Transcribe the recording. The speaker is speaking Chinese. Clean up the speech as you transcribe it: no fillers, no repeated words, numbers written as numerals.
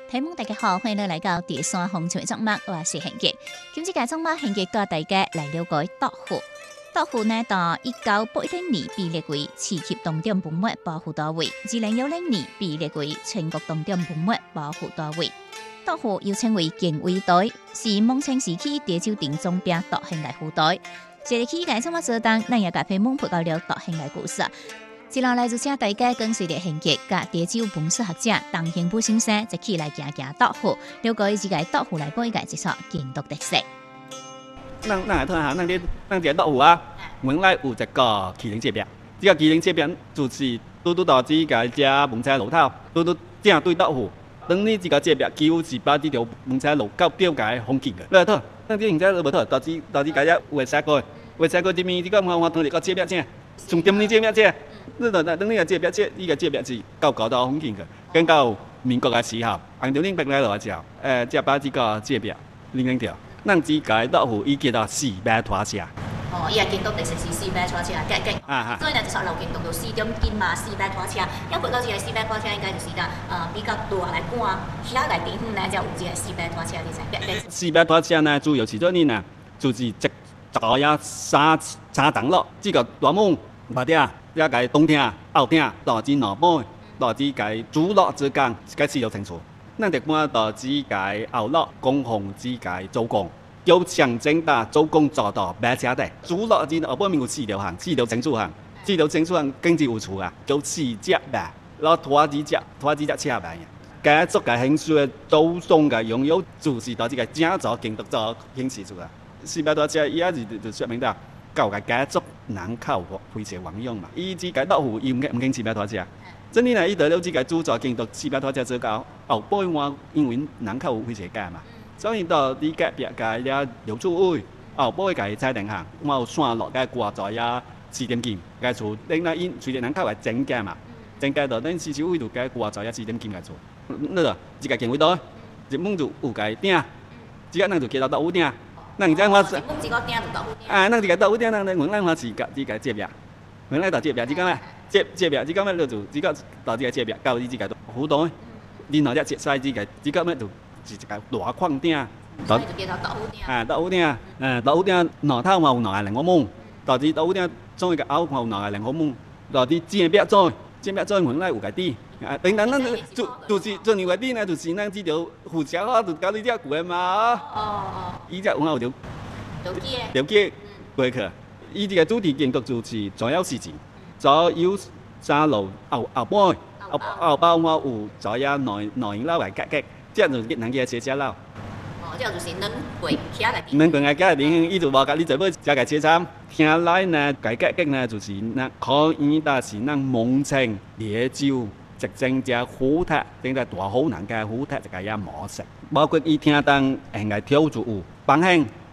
听众大家好，欢迎来到第三风趣节目，我是贤杰。今次节目贤杰带大家来了解稻户。稻户呢，到1981年被列为市级重点文物保护单位，2010年被列为全国重点文物保护单位。稻户又称为建伟台，是蒙清时期潮州顶总兵稻兴来户台。这日起，介什么做当，咱也甲配蒙普到了稻兴来故事。接下来就请大家跟随着贤杰，甲潮州文史学者陈兴武先生一起来行行稻户，了解这个稻户内部一个一撮建筑特色。 咱来看下，咱这稻户啊，原来有一个麒麟这边，这个麒麟这边就是拄到这个只门车路头，拄正对稻户。当你这个这边几乎是把这条门车路到吊个风景的。来头，咱这门车路无头，到这个只画山过，画山过这边这个我同你个这边正，从点你这边正。你等你个这边呢个这边是到高到风景的，跟到民国的时候，按照恁北来落之后，才把这个这边拎条。咱这个稻户伊叫做4马拖车。 哦，伊个建筑特色是4马拖车，所以呢，就是老建筑就4点金嘛，4马拖车。要回到这个4马拖车，应该就是比较大来赶，其他来地方呢才有这个4马拖车，你知？4 马拖车呢，主要是做呢呐，就是一道呀三层咯，这个大门马顶。一个东厅、后厅，到至南门，到至个主落之间，个四条清楚。咱就搬到至个后落，供奉至个周公，有象征的周公坐到马车底。主落至后半面有4条行，4条清楚行，4条清楚行跟住有厝啊，有4只马，然后拖几只车马。家族个兴趣的祖宗个拥有，就是到这个家族建筑做兴趣处啊。4马多车伊也是就说明到。旧嘅家族人口非常旺用嘛，伊只个稻户伊唔经4马拖车，真呢呢伊得了只个主座建筑4马拖车做到后背我因为人口非常加嘛，所以到你隔壁个了刘厝位后背个彩电行，我有线落个挂在呀4点金个厝，另外因随着人口个增加嘛，增加到咱市区位度个挂在呀4点金个厝，那个一个建位台，一门就有个顶，只个人就叫到稻户顶。咱现在我是，咱这个稻户顶，咱原来我是这个这边，原来到这边，这个咩？这边，这个咩就这个到这个这边，到这个湖台，然后再接这个咩就是一个大框顶， 所以就叫稻户顶。 稻户顶，稻户顶南头嘛有2个2个门，到这稻户顶做一个后嘛有2个2个门，到这正壁做原来有个底。等咱就是做牛个底呢，就是咱这条护车啊，就搞你只过嘛。 哦。 伊只有条街过去，伊这个主题建筑就是主要是左右3路后半我有左右内楼个格，这就是人家车楼。 哦，这就是能过起来。 能过个起来，伊就无甲你做要加个车站。听来呢，改格呢就是那可以但是咱蒙清潮州。一整只虎塔，整只大好人家虎塔一个也模式，包括伊听当现个跳就有帮兴，